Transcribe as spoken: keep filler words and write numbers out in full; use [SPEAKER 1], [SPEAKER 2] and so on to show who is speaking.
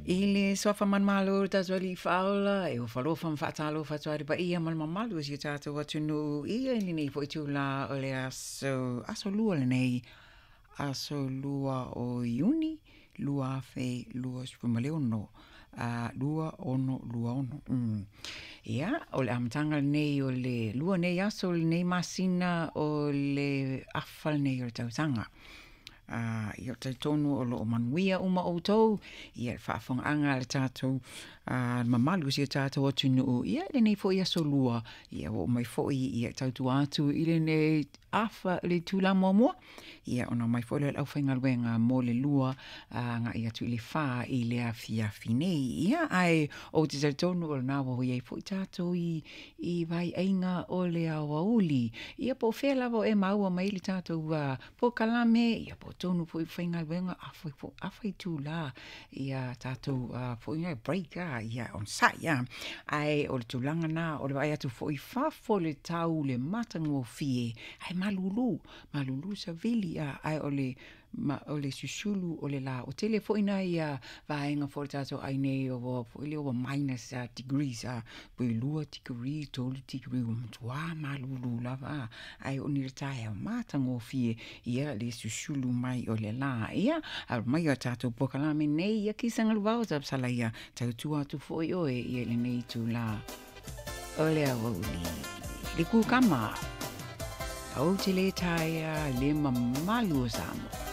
[SPEAKER 1] Ile sofa man malo tato li faula e o falo fam fatalo fatwari ba ia man malu si tato watu no ia ni nei foi tu la o le aso aso lua le nei aso lua o iuni lua fe lua spumaleo no a lua ono lua ono mm. Ia o le amatanga nei o le lua nei aso le nei masina o le afal nei o le tautanga. Uh, ia te tonu o lo o manuia uma o tau, ia whaafong anga le tātou uh, mamalu si a tātou atu nuu, ia le nei fo ia so lua, ia o mai fo i ia tautu atu, ile ne afa le tūla mua mua, ia ona mai fo le au whainga luenga mo le lua, uh, nga ia tu le wha i le afi afi nei, ia ai o te tonu o le nawa ho iei fo i tātou i, i vai ainga o le awa uli, ia po whela vo e maua mai le tātou uh, po kalame, ia po tonu po i whainga luenga awhai po awhai tū la ia tātou uh, po i ngai break a ia on sa ia ai o le tūlanga nā o le vai atu po i whafo le tau le matango fie ai malulu malulu sa vili a ai o le ma o le susulu o le la o tele fo ina ia vaenga fo tātou ai nei o po ile o minus uh, degrees a po i lua degree tolu degree o mtua malulu lava ai o ni le tae o matango fie ia le susulu mai o le la ia a mai o tātou pokalame nei ia ki sanga luau tap sala ia tau tu atu fo i oe ia le nei tu la o le awauli le kukama au te le tae le mamalu o samo